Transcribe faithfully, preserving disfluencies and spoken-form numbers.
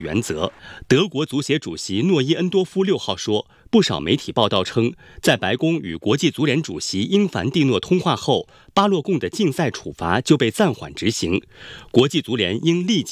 原则。德国足协主席诺伊恩多夫六号说，不少媒体报道称，在白宫与国际足联主席英凡蒂诺通话后，巴洛贡的禁赛处罚就被暂缓执行，国际足联应立即